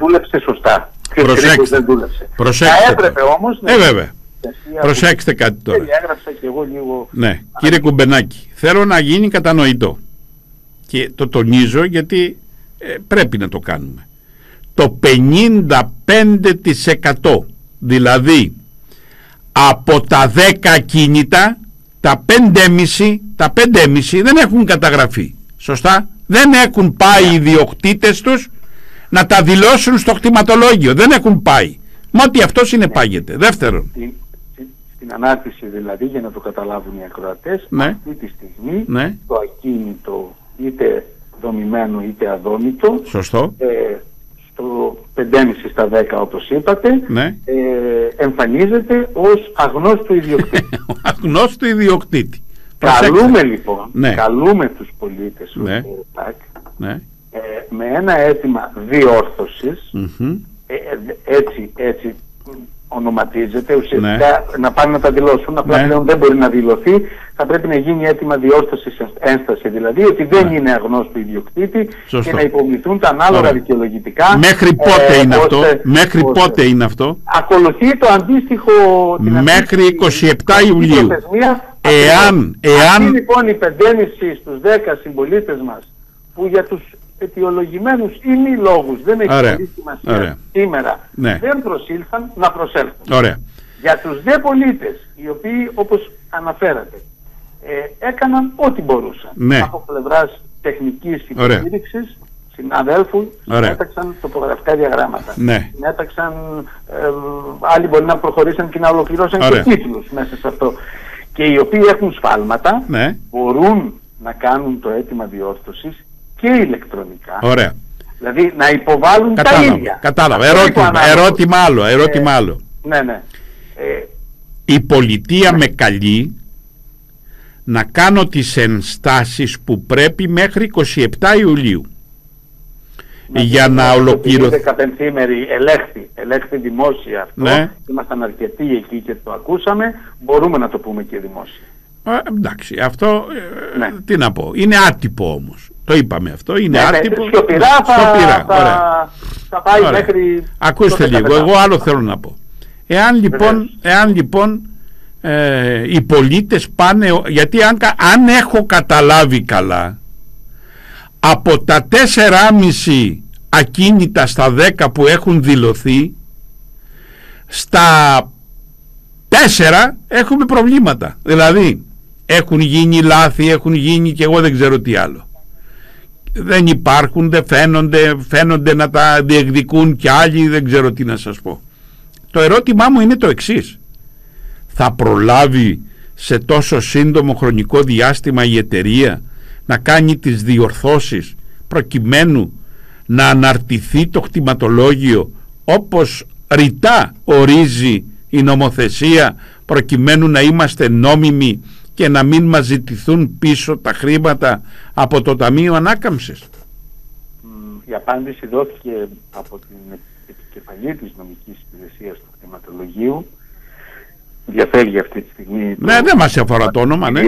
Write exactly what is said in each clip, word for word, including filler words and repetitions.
δούλεψε σωστά. Προσέξτε. Δεν δούλεψε. Προσέξτε. Θα έπρεπε όμως. Ε, βέβαια. Προσέξτε κάτι τώρα. Έγραψα και εγώ λίγο. Ναι, κύριε Κουμπενάκη, θέλω να γίνει κατανοητό. Και το τονίζω γιατί ε, πρέπει να το κάνουμε. Το πενήντα πέντε τοις εκατό, δηλαδή από τα δέκα ακίνητα, τα πέντε κόμμα πέντε τα πέντε κόμμα πέντε δεν έχουν καταγραφεί. Σωστά? Δεν έχουν πάει οι ιδιοκτήτες τους να τα δηλώσουν στο κτηματολόγιο. Δεν έχουν πάει. Μα ότι αυτό συνεπάγεται. Δεύτερον. Στην, στην ανάρτηση δηλαδή, για να το καταλάβουν οι ακροατές, ναι. αυτή τη στιγμή ναι. το ακίνητο είτε δομημένο είτε αδόμητο, σωστό. Ε, στο πέντε κόμμα πέντε στα δέκα όπως είπατε, ναι. ε, εμφανίζεται ως αγνώστου ιδιοκτήτη. Αγνώστου ιδιοκτήτη. Καλούμε λοιπόν, ναι. καλούμε τους πολίτες ναι. ΤΑΚ, ναι. ε, με ένα αίτημα διόρθωσης, mm-hmm. ε, έτσι, έτσι ονοματίζεται, ουσιαστικά ναι. να πάνε να τα δηλώσουν, απλά ναι. πλέον δεν μπορεί να δηλωθεί, θα πρέπει να γίνει έτοιμα διόρθωσης ένσταση, δηλαδή ότι δεν ναι. είναι αγνώστου ιδιοκτήτη. Σωστό. Και να υποβληθούν τα ανάλογα Άρα. δικαιολογητικά. Μέχρι πότε ε, είναι ώστε, αυτό, μέχρι ώστε. πότε είναι αυτό. Ακολουθεί το αντίστοιχο μέχρι είκοσι επτά Ιουλίου. Εάν, εάν... Αυτή λοιπόν η πεντέμιση στους δέκα συμπολίτες μας που για τους αιτιολογημένους ή μη λόγους δεν έχει πολύ σημασία σήμερα ναι. δεν προσήλθαν, να προσέλθουν. Ωραία. Για τους δε πολίτες οι οποίοι όπως αναφέρατε ε, έκαναν ό,τι μπορούσαν ναι. από πλευράς τεχνικής υποστήριξης, συναδέλφου, συνέταξαν τοπογραφικά διαγράμματα, ναι. συνέταξαν ε, άλλοι μπορεί να προχωρήσαν και να ολοκληρώσαν Ωραία. και τίτλους μέσα σε αυτό, και οι οποίοι έχουν σφάλματα ναι. μπορούν να κάνουν το αίτημα διόρθωσης και ηλεκτρονικά. Ωραία. Δηλαδή να υποβάλουν κατάλαβα, τα ίδια. Κατάλαβα. Ερώτημα, ερώτημα άλλο. Ερώτημα ε, άλλο. Ναι, ναι. Ε, η πολιτεία ναι. με καλεί να κάνω τις ενστάσεις που πρέπει μέχρι είκοσι επτά Ιουλίου. Ναι, για ναι, να ολοκληρωθεί. δεκαπενθήμερη ελέγχθη, ελέγχθη δημόσια αυτό. Ναι. Ήμασταν αρκετοί εκεί και το ακούσαμε. Μπορούμε να το πούμε και δημόσια. Α, εντάξει, αυτό ναι. ε, τι να πω. Είναι άτυπο όμως. Το είπαμε αυτό. Είναι ναι, άτυπο. Σιωπηρά θα, Σιωπηρά. θα, θα πάει Ωραία. μέχρι. Ακούστε λίγο. Εγώ άλλο θέλω να πω. Εάν λοιπόν, εάν, λοιπόν ε, οι πολίτες πάνε. Γιατί αν, αν έχω καταλάβει καλά, από τα τέσσερα κόμμα πέντε ακίνητα στα δέκα που έχουν δηλωθεί, στα τέσσερα έχουμε προβλήματα. Δηλαδή έχουν γίνει λάθη, έχουν γίνει και εγώ δεν ξέρω τι άλλο. Δεν υπάρχουν, δεν φαίνονται, φαίνονται να τα διεκδικούν κι άλλοι, δεν ξέρω τι να σας πω. Το ερώτημά μου είναι το εξής. Θα προλάβει σε τόσο σύντομο χρονικό διάστημα η εταιρεία να κάνει τις διορθώσεις προκειμένου να αναρτηθεί το κτηματολόγιο όπως ρητά ορίζει η νομοθεσία, προκειμένου να είμαστε νόμιμοι και να μην μας ζητηθούν πίσω τα χρήματα από το Ταμείο Ανάκαμψης? Η απάντηση δόθηκε από την επικεφαλή της νομικής υπηρεσίας του κτηματολογίου. Διαφέρει αυτή τη στιγμή. Ναι, δεν μας αφορά το όνομα, ναι.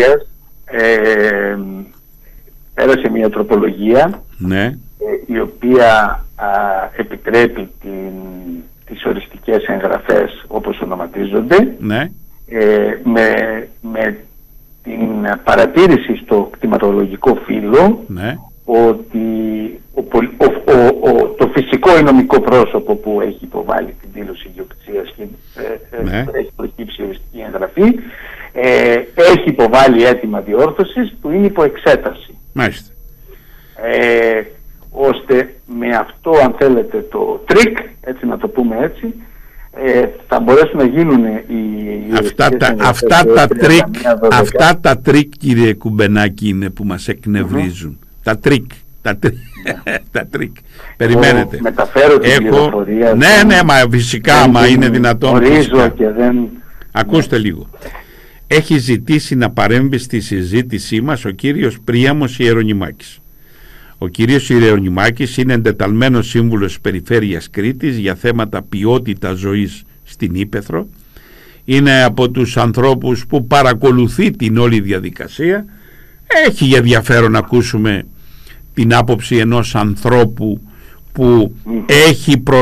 Ε, πέρασε μια τροπολογία ναι. ε, η οποία α, επιτρέπει την, τις οριστικές εγγραφές όπως ονοματίζονται, ναι. ε, με, με την παρατήρηση στο κτηματολογικό φύλλο ναι. ότι ο, ο, ο, ο, το φυσικό ή νομικό πρόσωπο που έχει υποβάλει την δήλωση ιδιοκτησίας και ε, ναι. ε, έχει προκύψει οριστική εγγραφή ε, έχει υποβάλει αίτημα διόρθωσης που είναι υπό εξέταση. Μάλιστα. Ε, ώστε με αυτό, αν θέλετε, το τρίκ, έτσι να το πούμε έτσι, ε, θα μπορέσουν να γίνουν οι, οι αυτά, τα, αυτά, τα τρίκ, αυτά τα τρίκ, κύριε Κουμπενάκη, είναι που μας εκνευρίζουν. Mm-hmm. Τα τρίκ. Τα, τρι... τα τρίκ. Περιμένετε. Μεταφέρω την Έχω... πληροφορία. Ναι, ναι, μα φυσικά, μα είναι δυνατόν. Ορίζω και δεν... Ακούστε λίγο. Έχει ζητήσει να παρέμβει στη συζήτησή μας ο κύριος Πρίαμος Ιερονυμάκης. Ο κύριος Ιερονυμάκης είναι εντεταλμένος σύμβουλος της Περιφέρειας Κρήτης για θέματα ποιότητας ζωής στην Ύπαιθρο. Είναι από τους ανθρώπους που παρακολουθεί την όλη διαδικασία. Έχει ενδιαφέρον να ακούσουμε την άποψη ενός ανθρώπου που έχει προ